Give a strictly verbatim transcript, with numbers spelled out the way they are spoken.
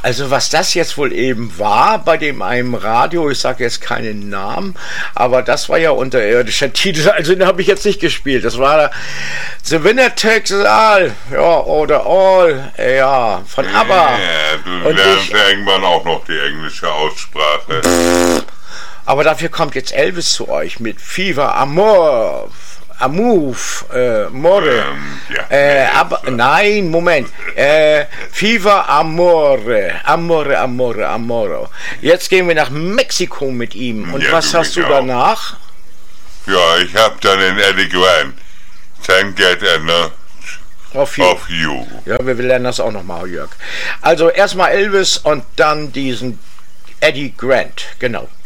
Also was das jetzt wohl eben war bei dem einem Radio, ich sage jetzt keinen Namen, aber das war ja unterirdischer Titel, also den habe ich jetzt nicht gespielt. Das war The Winner Takes It All, ja, oder All, ja, von ABBA. Ja, du Und lernst ich, irgendwann auch noch die englische Aussprache. Aber dafür kommt jetzt Elvis zu euch mit Fever Amor. Amuf, äh, More, Ähm, ja, äh, nee, aber, so. nein, Moment, äh, Fever Amore, Amore, Amore, Amoro. Jetzt gehen wir nach Mexiko mit ihm. Und Ja, was du hast du mich auch. danach? Ja, ich hab dann den Eddie Grant. Can't get enough Of you. of you. Ja, wir lernen das auch nochmal, Jörg. Also erstmal Elvis und dann diesen Eddie Grant, genau.